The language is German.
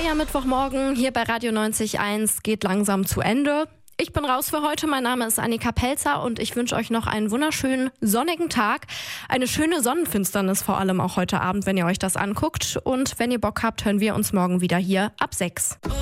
freier Mittwochmorgen hier bei Radio 90.1 geht langsam zu Ende. Ich bin raus für heute. Mein Name ist Annika Pelzer und ich wünsche euch noch einen wunderschönen sonnigen Tag. Eine schöne Sonnenfinsternis vor allem auch heute Abend, wenn ihr euch das anguckt. Und wenn ihr Bock habt, hören wir uns morgen wieder hier ab 6.